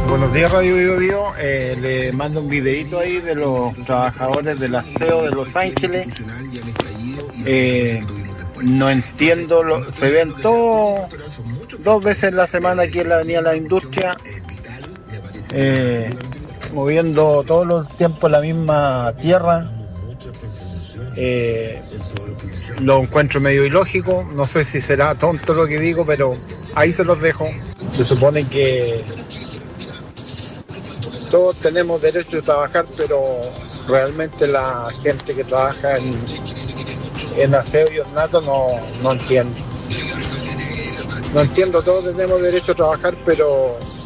Buenos días, Radio Bio Bio. Le mando un videito ahí de los trabajadores del aseo de Los Ángeles. No entiendo, se ven todos 2 veces en la semana aquí en la Avenida La Industria, moviendo todos los tiempos la misma tierra. Lo encuentro medio ilógico, no sé si será tonto lo que digo, pero ahí se los dejo. Se supone que todos tenemos derecho a trabajar, pero realmente la gente que trabaja en aseo y ornato no entiendo. No entiendo, todos tenemos derecho a trabajar, pero